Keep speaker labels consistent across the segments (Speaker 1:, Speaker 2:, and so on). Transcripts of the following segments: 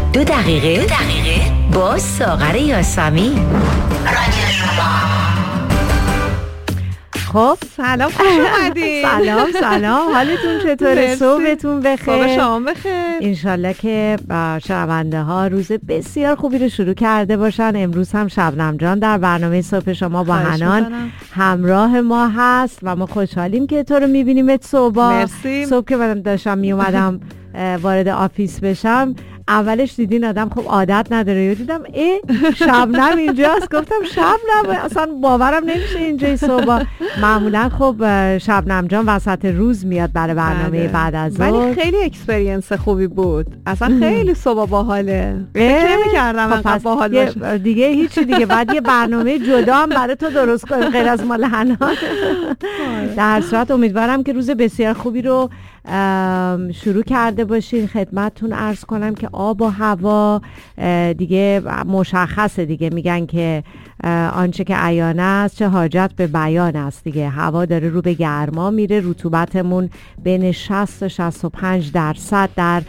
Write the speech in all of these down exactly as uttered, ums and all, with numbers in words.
Speaker 1: دو دقیقه دو دقیقه با ساغر یاسمی. رادیو شما.
Speaker 2: خب سلام، خوش اومدین.
Speaker 3: سلام سلام، حالتون چطوره؟ صبحتون بخیر.
Speaker 2: صبح شما بخیر.
Speaker 3: انشالله که شنونده ها روز بسیار خوبی رو شروع کرده باشن. امروز هم شبنم جان در برنامه صبح شما با حنان همراه ما هست و ما خوشحالیم که تو رو میبینیمت صبح.
Speaker 2: مرسی.
Speaker 3: صبح که من داشتم میومدم وارد آفیس بشم، اولش دیدین آدم خب عادت نداره، یا دیدم ای شبنم اینجاست، گفتم شبنم، اصلا باورم نمیشه اینجای صبح. معمولا خب شبنم جان وسط روز میاد برای برنامه بله. بعد از ظهر.
Speaker 2: ولی خیلی اکسپریانس خوبی بود، اصلا خیلی صبح باحاله. فکر نمی‌کردم انقدر باحال باشه.
Speaker 3: دیگه هیچی دیگه بعد یه برنامه جدا هم برای تو درست کنیم غیر از مال حنان. در هر صورت امیدوارم که روز بسیار خوبی رو شروع کرده باشین. خدمتتون عرض کنم که آب و هوا دیگه مشخصه دیگه، میگن که آنچه که عیان است چه حاجت به بیان است دیگه. هوا داره رو به گرما میره، رطوبتمون بین شصت تا شصت و پنج درصد در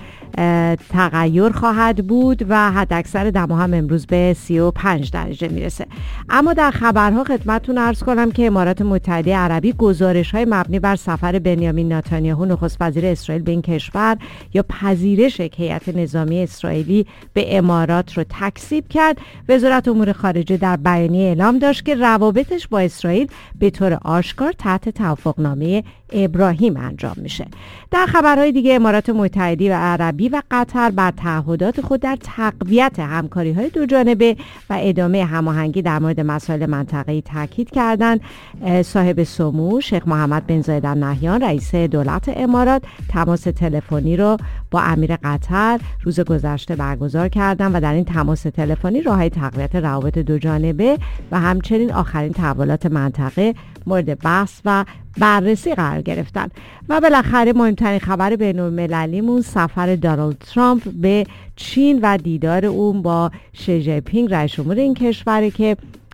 Speaker 3: تغییر خواهد بود و حد اکثر دما هم امروز به سی و پنج درجه میرسه. اما در خبرها خدمتتون عرض کنم که امارات متحده عربی گزارش های مبنی بر سفر بنیامین نتانیاهو نخست وزیر اسرائیل به این کشور یا پذیرش هیئت نظامی اسرائیلی به امارات رو تکذیب کرد. وزارت امور خارجه در بیانیه اعلام داشت که روابطش با اسرائیل به طور آشکار تحت توافقنامه ابراهیم انجام میشه. در خبرهای دیگه امارات متحده و عربی و قطر بر تعهدات خود در تقویت همکاری‌های دو جانبه و ادامه هماهنگی در مورد مسائل منطقه‌ای تاکید کردند. صاحب سمو شیخ محمد بن زاید ال نهیان رئیس دولت امارات تماس تلفنی رو با امیر قطر روز گذشته برگزار کردند و در این تماس تلفنی راه‌های تقویت روابط دو جانبه و همچنین آخرین تحولات منطقه مورد بحث و بررسی قرار گرفتن. و بالاخره مهمترین خبر بین‌المللیمون سفر دونالد ترامپ به چین و دیدار اون با شی جی پینگ رئیس جمهور این کشوره که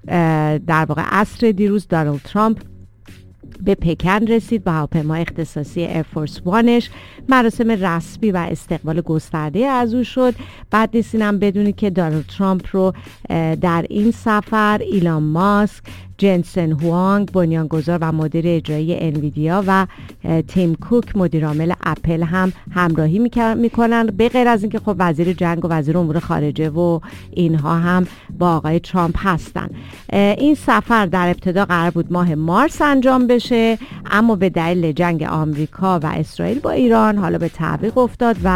Speaker 3: در واقع عصر دیروز دونالد ترامپ به پکن رسید با هواپیما اختصاصی ایرفورس وانش. مراسم رسمی و استقبال گسترده از او شد. بعد نیستینم بدونید که دونالد ترامپ رو در این سفر ایلان ماسک، جنسن هوانگ بنیانگذار و مدیر اجرایی انویدیا و تیم کوک مدیر عامل اپل هم همراهی میکنن. به غیر از اینکه خب وزیر جنگ و وزیر امور خارجه و اینها هم با آقای ترامپ هستن. این سفر در ابتدا قرار بود ماه مارس انجام بشه، اما به دلیل جنگ آمریکا و اسرائیل با ایران حالا به تعویق افتاد و